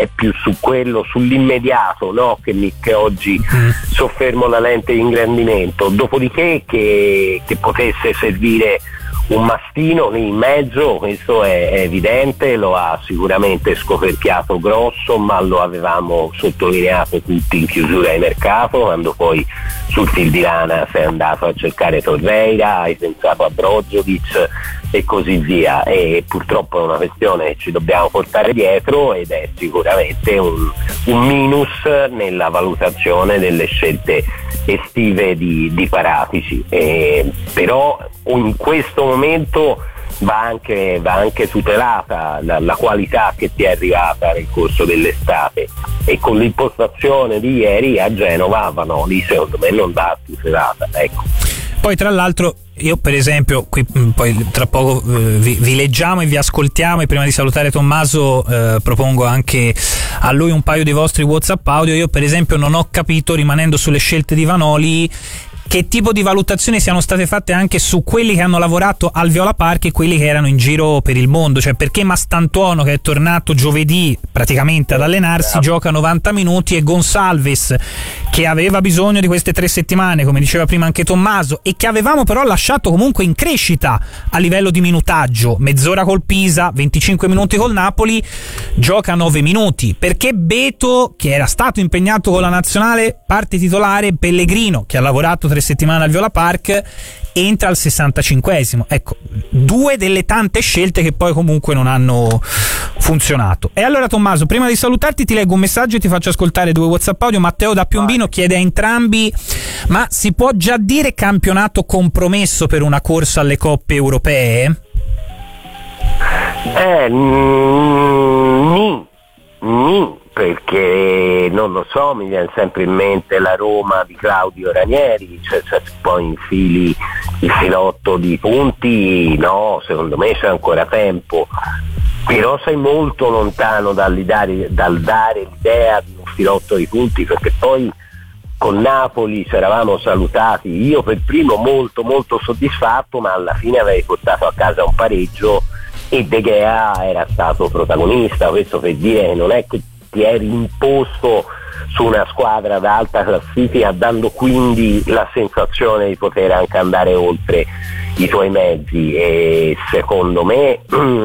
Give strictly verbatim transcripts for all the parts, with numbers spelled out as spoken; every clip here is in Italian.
è più su quello, sull'immediato, no? che, mi, che oggi mm. soffermo la lente di ingrandimento, dopodiché che, che potesse servire un mastino lì in mezzo, questo è, è evidente, lo ha sicuramente scoperchiato Grosso, ma lo avevamo sottolineato tutti in chiusura di mercato, quando poi sul fil di lana sei andato a cercare Torreira, hai pensato a Brozovic e così via, e purtroppo è una questione che ci dobbiamo portare dietro ed è sicuramente un, un minus nella valutazione delle scelte estive di, di Paratici, e, però in questo momento va anche, va anche tutelata la, la qualità che ti è arrivata nel corso dell'estate, e con l'impostazione di ieri a Genova Vanoli secondo me non va tutelata, ecco. Poi tra l'altro io per esempio qui poi tra poco eh, vi, vi leggiamo e vi ascoltiamo, e prima di salutare Tommaso eh, propongo anche a lui un paio di vostri WhatsApp audio. Io per esempio non ho capito, rimanendo sulle scelte di Vanoli, che tipo di valutazioni siano state fatte anche su quelli che hanno lavorato al Viola Park e quelli che erano in giro per il mondo, cioè perché Mastantuono, che è tornato giovedì praticamente ad allenarsi, gioca novanta minuti, e Gonçalves, che aveva bisogno di queste tre settimane, come diceva prima anche Tommaso, e che avevamo però lasciato comunque in crescita a livello di minutaggio, mezz'ora col Pisa, venticinque minuti col Napoli, gioca nove minuti. Perché Beto, che era stato impegnato con la nazionale, parte titolare, Pellegrino, che ha lavorato tre settimane al Viola Park, entra al sessantacinquesimo. Ecco, due delle tante scelte che poi comunque non hanno funzionato. E allora Tommaso, prima di salutarti ti leggo un messaggio e ti faccio ascoltare due WhatsApp audio. Matteo da Piombino chiede a entrambi: ma si può già dire campionato compromesso per una corsa alle coppe europee? Eh, ni, ni, perché non lo so, mi viene sempre in mente la Roma di Claudio Ranieri, cioè se poi infili il filotto di punti, no, secondo me c'è ancora tempo, però sei molto lontano dal dare, dal dare l'idea di un filotto di punti, perché poi con Napoli ci eravamo salutati, io per primo molto molto soddisfatto, ma alla fine avevi portato a casa un pareggio e De Gea era stato protagonista. Questo per dire che non è che ti eri imposto su una squadra ad alta classifica, dando quindi la sensazione di poter anche andare oltre i tuoi mezzi, e secondo me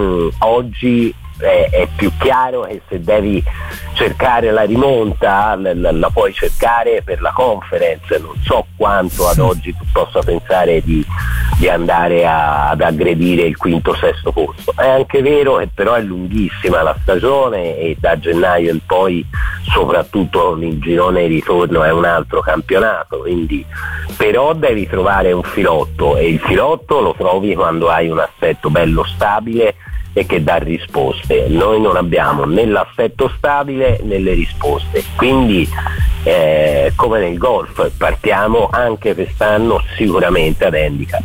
oggi è, è più chiaro che se devi cercare la rimonta la, la, la puoi cercare per la Conference. Non so quanto ad oggi tu possa pensare di, di andare a, ad aggredire il quinto sesto posto. È anche vero che però è lunghissima la stagione, e da gennaio in poi, soprattutto il girone di ritorno, è un altro campionato, quindi però devi trovare un filotto, e il filotto lo trovi quando hai un assetto bello stabile e che dà risposte. Noi non abbiamo né l'assetto stabile né le risposte, quindi eh, come nel golf partiamo anche quest'anno sicuramente ad handicap.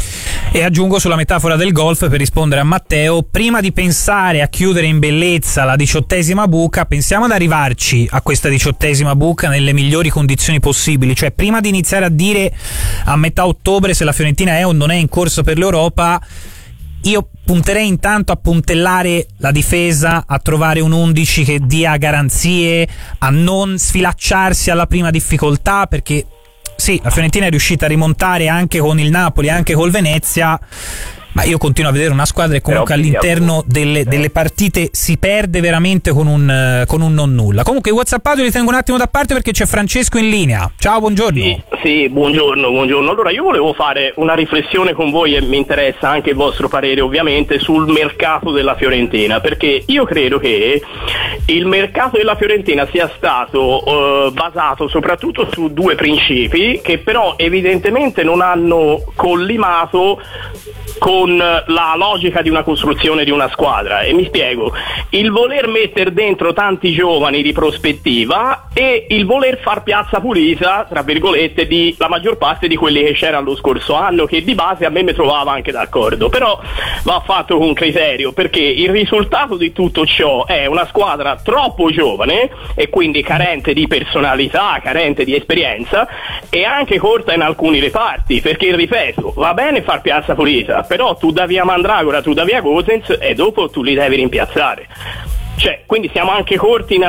E aggiungo sulla metafora del golf, per rispondere a Matteo: prima di pensare a chiudere in bellezza la diciottesima buca, pensiamo ad arrivarci a questa diciottesima buca nelle migliori condizioni possibili. Cioè, prima di iniziare a dire a metà ottobre se la Fiorentina è o non è in corso per l'Europa, io punterei intanto a puntellare la difesa, a trovare un undici che dia garanzie, a non sfilacciarsi alla prima difficoltà, perché sì, la Fiorentina è riuscita a rimontare anche con il Napoli, anche col Venezia, ma io continuo a vedere una squadra che comunque all'interno delle, delle partite si perde veramente con un, con un non nulla. Comunque i WhatsApp audio li tengo un attimo da parte perché c'è Francesco in linea. Ciao, buongiorno. Sì, sì, buongiorno, buongiorno. Allora io volevo fare una riflessione con voi, e mi interessa anche il vostro parere ovviamente, sul mercato della Fiorentina, perché io credo che il mercato della Fiorentina sia stato eh, basato soprattutto su due principi che però evidentemente non hanno collimato con la logica di una costruzione di una squadra, e mi spiego: il voler mettere dentro tanti giovani di prospettiva e il voler far piazza pulita, tra virgolette, di la maggior parte di quelli che c'erano lo scorso anno, che di base a me mi trovava anche d'accordo, però va fatto con criterio, perché il risultato di tutto ciò è una squadra troppo giovane e quindi carente di personalità, carente di esperienza, e anche corta in alcuni reparti, perché ripeto, va bene far piazza pulita, però tu da via Mandragora, tu da via Gosens, e dopo tu li devi rimpiazzare. Cioè, quindi siamo anche corti in